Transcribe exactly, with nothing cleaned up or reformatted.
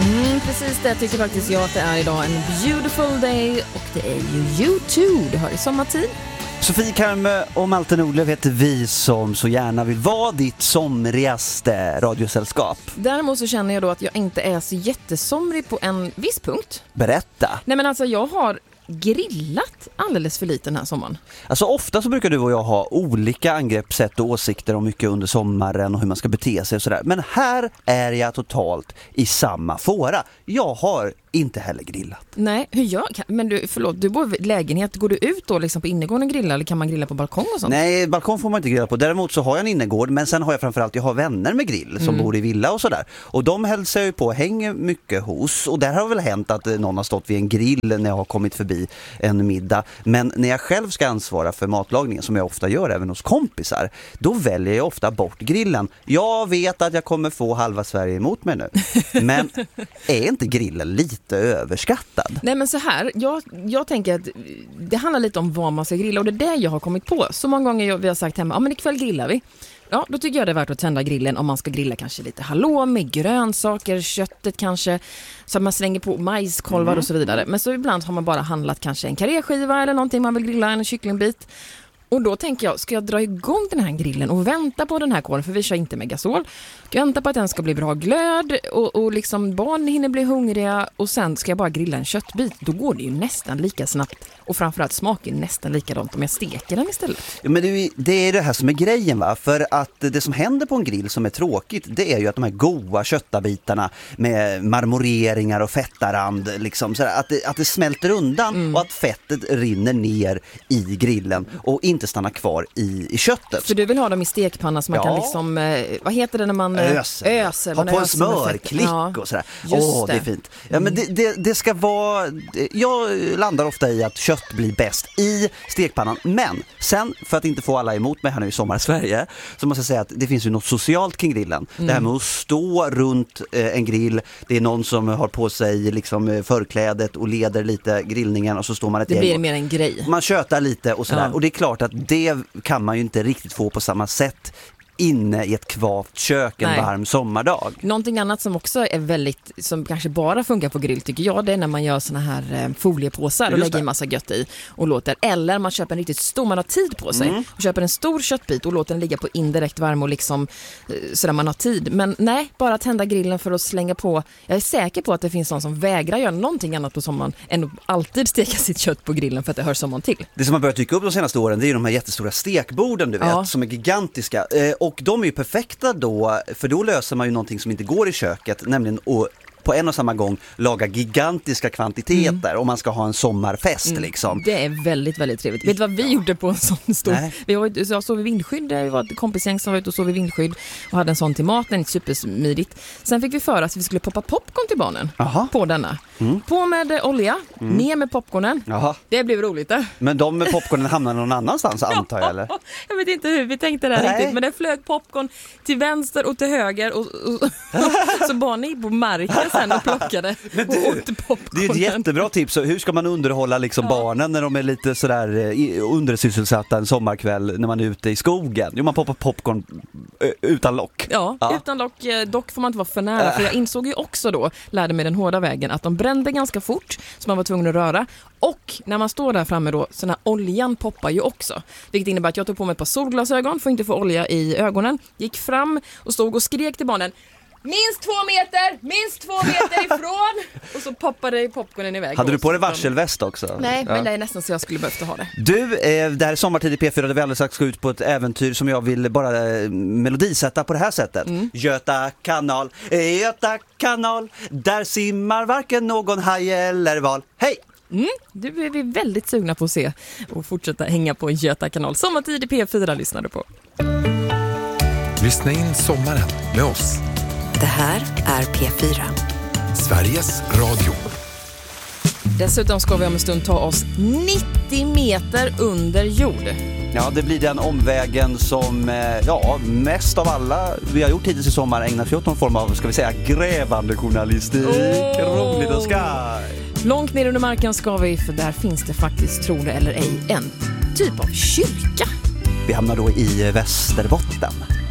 Mm, precis det tycker faktiskt jag att det är idag. En beautiful day, och det är ju U två. Du hör i sommartid. Sofie Karme och Malte Nordlöf heter vi som så gärna vill vara ditt somrigaste radiosällskap. Däremot så känner jag då att jag inte är så jättesomrig på en viss punkt. Berätta. Nej men alltså jag har grillat alldeles för lite den här sommaren. Alltså ofta så brukar du och jag ha olika angreppssätt och åsikter om mycket under sommaren och hur man ska bete sig och sådär. Men här är jag totalt i samma fåra. Jag har inte heller grillat. Nej, hur gör jag? Men du, förlåt, du bor i lägenhet. Går du ut då liksom på innergården och grilla, eller kan man grilla på balkong och sånt? Nej, balkong får man inte grilla på. Däremot så har jag en innergård, men sen har jag framförallt, jag har vänner med grill som mm. bor i villa och sådär. Och de hälsar ju på, hänger mycket hos. Och där har väl hänt att någon har stått vid en grill när jag har kommit förbi en middag. Men när jag själv ska ansvara för matlagningen, som jag ofta gör även hos kompisar, då väljer jag ofta bort grillen. Jag vet att jag kommer få halva Sverige emot mig nu. Men är inte grillen lite överskattad? Nej men så här, jag, jag tänker att det handlar lite om vad man ska grilla, och det är det jag har kommit på. Så många gånger jag, vi har sagt hemma, ja men ikväll grillar vi. Ja, då tycker jag det är värt att tända grillen om man ska grilla kanske lite halloumi, grönsaker, köttet kanske, så man slänger på majskolvar mm. och så vidare. Men så ibland har man bara handlat kanske en karéskiva eller någonting man vill grilla, en kycklingbit. Och då tänker jag, ska jag dra igång den här grillen och vänta på den här kolen, för vi kör inte med gasol. Ska jag vänta på att den ska bli bra glöd och, och liksom barn hinner bli hungriga, och sen ska jag bara grilla en köttbit. Då går det ju nästan lika snabbt, och framförallt smakar nästan likadant om jag steker den istället. Ja, men det, det är det här som är grejen, va? För att det som händer på en grill som är tråkigt, det är ju att de här goda köttabitarna med marmoreringar och fettarand liksom, så att, det, att det smälter undan mm. och att fettet rinner ner i grillen och inte stannar kvar i, i köttet. För du vill ha dem i stekpanna så man ja. kan liksom, eh, vad heter det när man öser? öser ha på en smörklick ja. och sådär. Åh, oh, det. det är fint. Ja, men det, det, det ska vara, jag landar ofta i att kött blir bäst i stekpannan. Men sen, för att inte få alla emot mig här nu i sommar i Sverige, så måste jag säga att det finns ju något socialt kring grillen. Mm. Det här med att stå runt eh, en grill, det är någon som har på sig liksom förklädet och leder lite grillningen, och så står man ett Det gäng blir och, mer en grej. Man tjötar lite och sådär. Ja. Och det är klart att det kan man ju inte riktigt få på samma sätt inne i ett kvavt kök en Nej. varm sommardag. Någonting annat som också är väldigt, som kanske bara funkar på grill tycker jag, det är när man gör såna här eh, foliepåsar och lägger en massa gött i och låter, eller man köper en riktigt stor, man har tid på sig mm. och köper en stor köttbit och låter den ligga på indirekt värme och liksom eh, så där man har tid. Men nej, bara tända grillen för att slänga på. Jag är säker på att det finns någon som vägrar göra någonting annat på sommaren än att alltid steka sitt kött på grillen för att det hör sommaren till. Det som har börjat dyka upp de senaste åren, det är ju de här jättestora stekborden du vet, ja. som är gigantiska. Eh, Och de är ju perfekta då, för då löser man ju någonting som inte går i köket, nämligen att på en och samma gång laga gigantiska kvantiteter mm. om man ska ha en sommarfest mm. liksom. Det är väldigt, väldigt trevligt. Vet du vad vi gjorde på en sån stor? Nej. Vi var, jag sov i vindskydd, det var ett kompisgäng som var ute och sov i vindskydd och hade en sån till maten, inte supersmidigt. Sen fick vi för att vi skulle poppa popcorn till barnen. Aha. På denna. Mm. På med olja, mm. ner med popcornen. Aha. Det blev roligt där. Men de med popcornen hamnade någon annanstans antar jag, eller? Jag vet inte hur vi tänkte det riktigt, men det flög popcorn till vänster och till höger och, och, och så barnen gick på marken sen och plockade men du, och åkte popcornen. Det är ett jättebra tips. Hur ska man underhålla liksom ja. barnen när de är lite sådär undersysselsatta en sommarkväll när man är ute i skogen? Jo, man poppar popcorn utan lock. Ja, ja, utan lock. Dock får man inte vara för nära. Äh. För jag insåg ju också då, lärde mig den hårda vägen, att de brände ganska fort så man var tvungen att röra. Och när man står där framme då, så den här oljan poppar ju också. Vilket innebär att jag tog på mig ett par solglasögon för att inte få olja i ögonen. Gick fram och stod och skrek till barnen: minst två meter, minst två meter ifrån. Och så poppade popcornen iväg. Hade du på dig varselväst också? Nej, ja. men det är nästan så jag skulle behövt ha det. Du, eh, det här är sommartid i P fyra där vi alldeles strax ska ut på ett äventyr som jag vill bara eh, melodisätta på det här sättet. Mm. Göta kanal, Göta kanal, där simmar varken någon haj eller val. Hej! Mm, du är vi väldigt sugna på att se och fortsätta hänga på Göta kanal. Sommartid i P fyra lyssnar du på. Lyssna in sommaren med oss. Det här är P fyra. Sveriges Radio. Dessutom ska vi om en stund ta oss nittio meter under jord. Ja, det blir den omvägen som ja, mest av alla vi har gjort hittills i sommar ägnar sig åt någon form av, ska vi säga, grävande journalistik. Oh. Roligt och skaj. Långt ner under marken ska vi, för där finns det faktiskt, tror det eller ej, en typ av kyrka. Vi hamnar då i Västerbotten.